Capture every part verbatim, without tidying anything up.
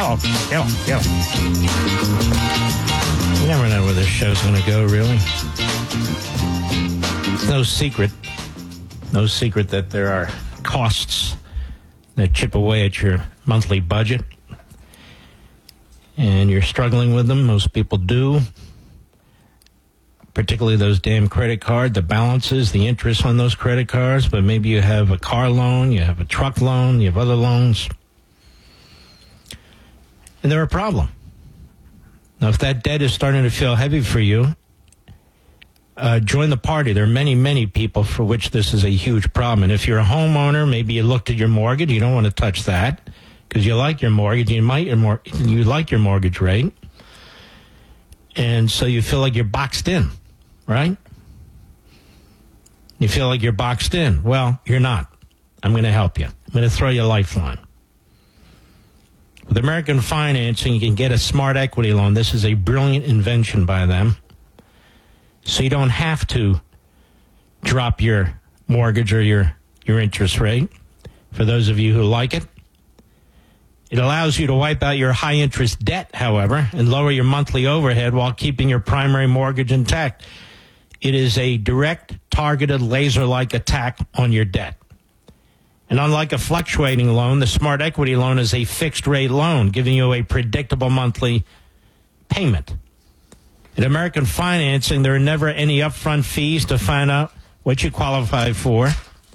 Hello, hello, hello. You never know where this show's going to go, really. It's no secret, no secret that there are costs that chip away at your monthly budget. And you're struggling with them. Most people do. Particularly those damn credit card, the balances, the interest on those credit cards. But maybe you have a car loan, you have a truck loan, you have other loans. And they're a problem. Now, if that debt is starting to feel heavy for you, uh, join the party. There are many, many people for which this is a huge problem. And if you're a homeowner, maybe you looked at your mortgage. You don't want to touch that because you like your mortgage. You might your mor- you like your mortgage rate. And so you feel like you're boxed in, right? You feel like you're boxed in. Well, you're not. I'm going to help you. I'm going to throw you a lifeline. With American Financing, you can get a smart equity loan. This is a brilliant invention by them. So you don't have to drop your mortgage or your, your interest rate. For those of you who like it, it allows you to wipe out your high-interest debt, however, and lower your monthly overhead while keeping your primary mortgage intact. It is a direct, targeted, laser-like attack on your debt. And unlike a fluctuating loan, the Smart Equity loan is a fixed-rate loan, giving you a predictable monthly payment. At American Financing, there are never any upfront fees to find out what you qualify for.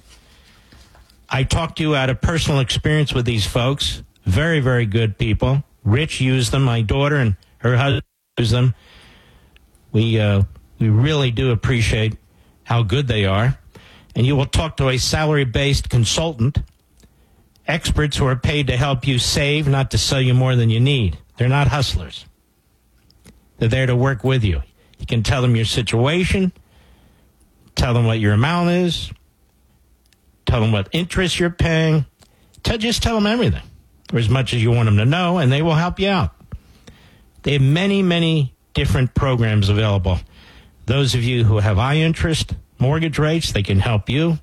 I talked to you out of personal experience with these folks. Very, very good people. Rich used them. My daughter and her husband use them. We, uh, we really do appreciate how good they are. And you will talk to a salary-based consultant, experts who are paid to help you save, not to sell you more than you need. They're not hustlers. They're there to work with you. You can tell them your situation, tell them what your amount is, tell them what interest you're paying. Tell, just tell them everything, or as much as you want them to know, and they will help you out. They have many, many different programs available. Those of you who have high interest mortgage rates, they can help you.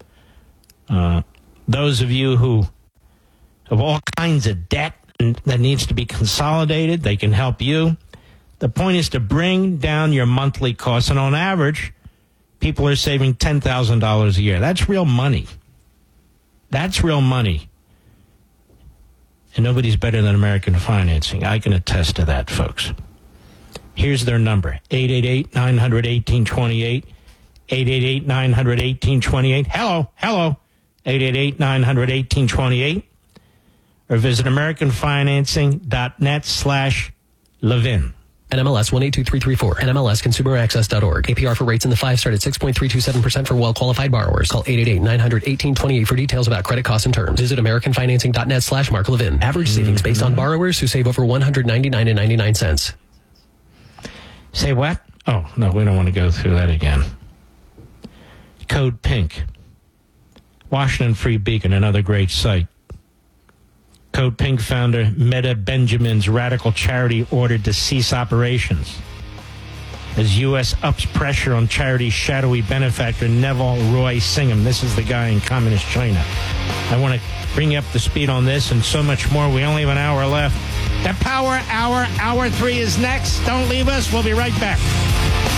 Uh, those of you who have all kinds of debt that needs to be consolidated, they can help you. The point is to bring down your monthly costs, and on average, people are saving ten thousand dollars a year. That's real money. That's real money. And nobody's better than American Financing. I can attest to that, folks. Here's their number, eight eight eight, nine hundred, eighteen twenty-eight, eight eight eight, nine hundred, eighteen twenty-eight. Hello, hello, eight eight eight, nine hundred, eighteen twenty-eight. Or visit americanfinancing.net slash Levin. N M L S one eight two three three four. N M L S consumer access dot org. A P R for rates in the five start at six point three two seven percent for well-qualified borrowers. Call eight eight eight, nine hundred, eighteen twenty-eight for details about credit costs and terms. Visit americanfinancing.net slash Mark Levin. Average savings based on borrowers who save over one hundred ninety-nine dollars and ninety-nine cents. Say what? Oh, no, we don't want to go through that again. Code Pink. Washington Free Beacon, another great site. Code Pink founder Meta Benjamin's radical charity ordered to cease operations as U S ups pressure on charity's shadowy benefactor Neville Roy Singham. This is the guy in communist China. I want to bring you up to speed on this and so much more. We only have an hour left. The Power Hour, Hour three is next. Don't leave us. We'll be right back.